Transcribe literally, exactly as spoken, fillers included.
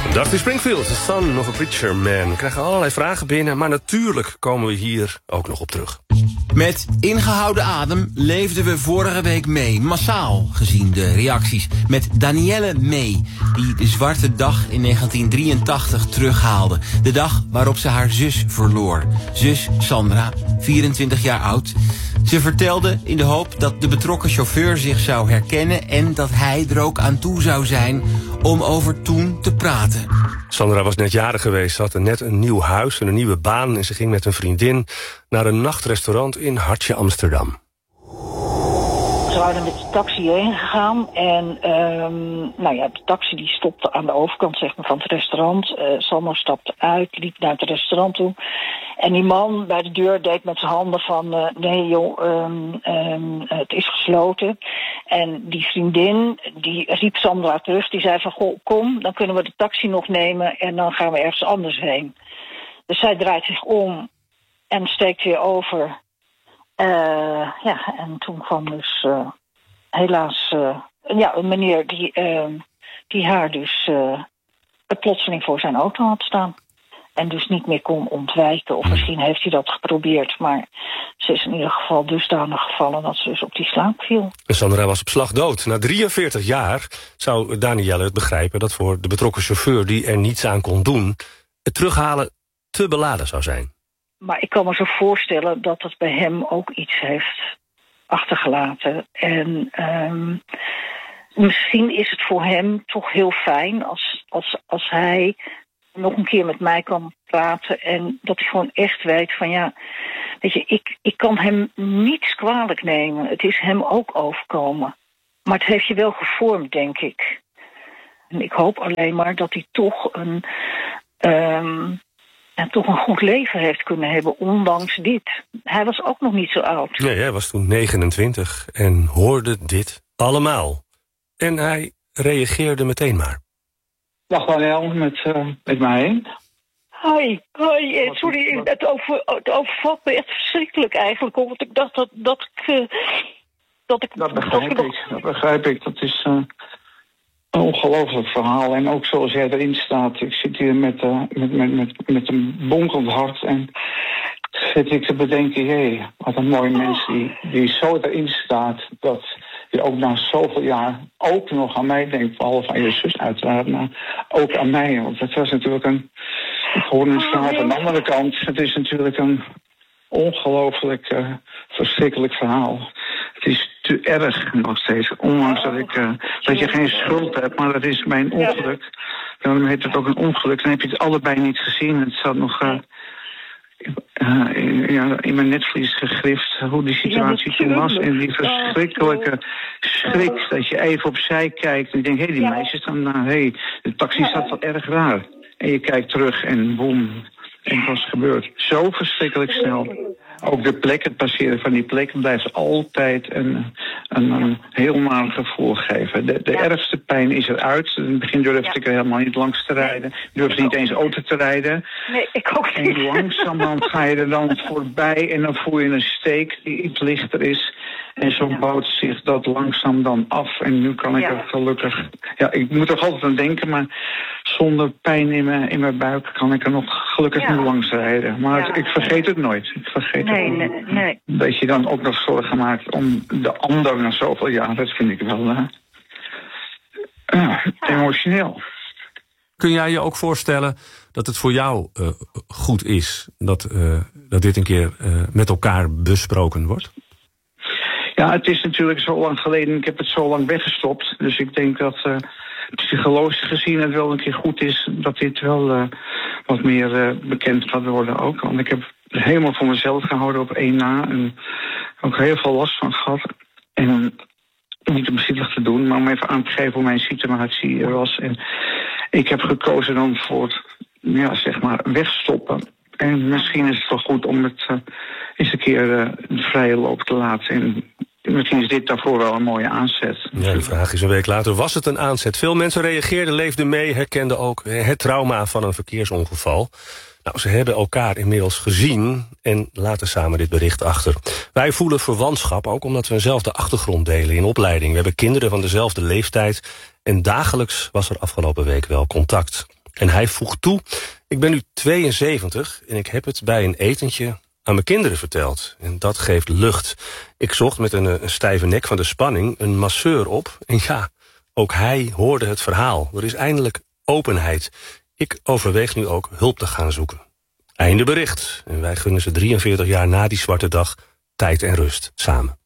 Dusty Springfield, The Son of a Preacher Man. We krijgen allerlei vragen binnen, maar natuurlijk komen we hier ook nog op terug. Met ingehouden adem leefden we vorige week mee, massaal gezien de reacties. Met Danielle mee, die de zwarte dag in negentien drieëntachtig terughaalde. De dag waarop ze haar zus verloor. Zus Sandra, vierentwintig jaar oud. Ze vertelde in de hoop dat de betrokken chauffeur zich zou herkennen en dat hij er ook aan toe zou zijn om over toen te praten. Sandra was net jarig geweest, ze had net een nieuw huis en een nieuwe baan en ze ging met een vriendin naar een nachtrestaurant in Hartje, Amsterdam. Ze waren met de taxi heen gegaan en um, nou ja, de taxi die stopte aan de overkant zeg maar, van het restaurant. Uh, Sandra stapte uit, liep naar het restaurant toe. En die man bij de deur deed met zijn handen van uh, nee joh, um, um, het is gesloten. En die vriendin die riep Sandra terug, die zei van goh, kom, dan kunnen we de taxi nog nemen en dan gaan we ergens anders heen. Dus zij draait zich om en steekt weer over. Uh, ja, en toen kwam dus uh, helaas uh, ja, een meneer die, uh, die haar dus uh, plotseling voor zijn auto had staan. En dus niet meer kon ontwijken. Of misschien heeft hij dat geprobeerd. Maar ze is in ieder geval dusdanig gevallen dat ze dus op die slaap viel. Sandra was op slag dood. Na drieënveertig jaar zou Danielle het begrijpen dat voor de betrokken chauffeur die er niets aan kon doen, het terughalen te beladen zou zijn. Maar ik kan me zo voorstellen dat het bij hem ook iets heeft achtergelaten. En um, misschien is het voor hem toch heel fijn als, als, als hij nog een keer met mij kan praten en dat hij gewoon echt weet van ja, weet je, ik, ik kan hem niets kwalijk nemen. Het is hem ook overkomen. Maar het heeft je wel gevormd, denk ik. En ik hoop alleen maar dat hij toch een, um, ja, toch een goed leven heeft kunnen hebben, ondanks dit. Hij was ook nog niet zo oud. Nee, hij was toen negenentwintig en hoorde dit allemaal. En hij reageerde meteen maar. Dag Daniel, met, uh, met mij. Hoi, hoi, sorry, het, over, het overvalt me echt verschrikkelijk eigenlijk, omdat ik dacht dat, dat ik... Uh, dat, ik dat begrijp dat ik, ik, dat begrijp ik, dat is uh, een ongelooflijk verhaal. En ook zoals jij erin staat, ik zit hier met, uh, met, met, met, met een bonkend hart en zit ik te bedenken, jee, wat een mooi mens die, die zo erin staat, dat je ook na zoveel jaar ook nog aan mij denkt, behalve aan je zus uiteraard, maar ook aan mij. Want het was natuurlijk een, ik hoorde een verhaal van de andere kant, het is natuurlijk een ongelooflijk uh, verschrikkelijk verhaal. Het is te erg nog steeds, ondanks dat, ik, uh, dat je geen schuld hebt, maar dat is mijn ongeluk. Dan heet het ook een ongeluk, dan heb je het allebei niet gezien. Het zat nog uh, uh, in, ja, in mijn netvlies gegrift hoe die situatie toen was. En die verschrikkelijke schrik dat je even opzij kijkt en je denkt, hé, hey, die meisjes dan, hé, hey, de taxi staat wel erg raar. En je kijkt terug en boem, en het was gebeurd. Zo verschrikkelijk snel. Ook de plek, het passeren van die plek blijft altijd een, een, een heel naar gevoel geven. De, de ja. ergste pijn is eruit. In het begin durfde ja. ik er helemaal niet langs te rijden. Ik durfde ik niet eens auto te rijden. Nee, ik ook niet. En langzamerhand ga je er dan voorbij en dan voel je een steek die iets lichter is. En zo bouwt zich dat langzaam dan af. En nu kan ik ja. er gelukkig... Ja, ik moet er altijd aan denken, maar zonder pijn in mijn, in mijn buik kan ik er nog gelukkig ja. niet langs rijden. Maar ja. het, ik vergeet het nooit. Ik vergeet nee, het nee, nooit. nee. Dat je dan ook nog zorgen maakt om de ander na zoveel jaar. Dat vind ik wel uh, uh, emotioneel. Kun jij je ook voorstellen dat het voor jou uh, goed is dat, uh, dat dit een keer uh, met elkaar besproken wordt? Ja, het is natuurlijk zo lang geleden. Ik heb het zo lang weggestopt. Dus ik denk dat uh, psychologisch gezien het wel een keer goed is dat dit wel uh, wat meer uh, bekend gaat worden ook. Want ik heb het helemaal voor mezelf gehouden op één na. En ook heel veel last van gehad. En niet om zielig te doen, maar om even aan te geven hoe mijn situatie was. En ik heb gekozen dan voor het, ja, zeg maar, wegstoppen. En misschien is het wel goed om het uh, eens een keer uh, de vrije loop te laten. En misschien is dit daarvoor wel een mooie aanzet. Ja, de vraag is een week later, was het een aanzet? Veel mensen reageerden, leefden mee, herkenden ook het trauma van een verkeersongeval. Nou, ze hebben elkaar inmiddels gezien en laten samen dit bericht achter. Wij voelen verwantschap, ook omdat we eenzelfde achtergrond delen in opleiding. We hebben kinderen van dezelfde leeftijd en dagelijks was er afgelopen week wel contact. En hij voegt toe: ik ben nu tweeënzeventig en ik heb het bij een etentje aan mijn kinderen verteld. En dat geeft lucht. Ik zocht met een, een stijve nek van de spanning een masseur op. En ja, ook hij hoorde het verhaal. Er is eindelijk openheid. Ik overweeg nu ook hulp te gaan zoeken. Einde bericht. En wij gunnen ze drieënveertig jaar na die zwarte dag tijd en rust samen.